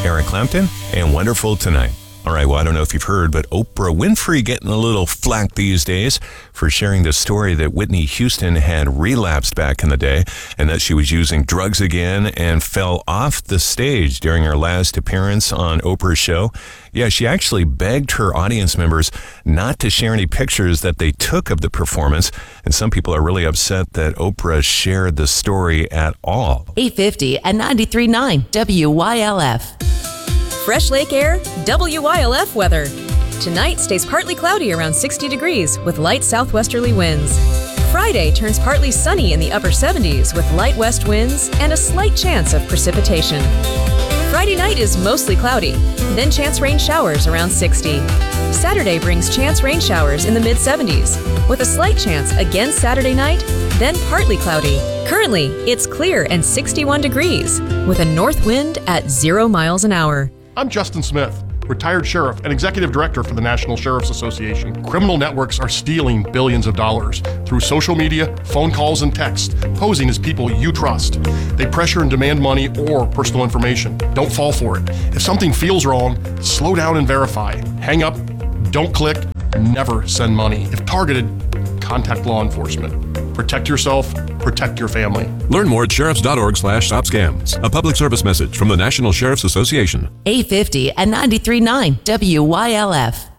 Eric Clapton, and Wonderful Tonight. All right, well, I don't know if you've heard, but Oprah Winfrey getting a little flack these days for sharing the story that Whitney Houston had relapsed back in the day and that she was using drugs again and fell off the stage during her last appearance on Oprah's show. Yeah, she actually begged her audience members not to share any pictures that they took of the performance, and some people are really upset that Oprah shared the story at all. 850 and 93.9 WYLF. Fresh lake air, WYLF weather. Tonight stays partly cloudy around 60 degrees with light southwesterly winds. Friday turns partly sunny in the upper 70s with light west winds and a slight chance of precipitation. Friday night is mostly cloudy, then chance rain showers around 60. Saturday brings chance rain showers in the mid-70s with a slight chance again Saturday night, then partly cloudy. Currently, it's clear and 61 degrees with a north wind at 0 miles an hour. I'm Justin Smith, retired sheriff and executive director for the National Sheriff's Association. Criminal networks are stealing billions of dollars through social media, phone calls, and text, posing as people you trust. They pressure and demand money or personal information. Don't fall for it. If something feels wrong, slow down and verify. Hang up, don't click, never send money. If targeted, contact law enforcement. Protect yourself, protect your family. Learn more at sheriffs.org/stopscams. A public service message from the National Sheriff's Association. 850 and 93.9 WYLF.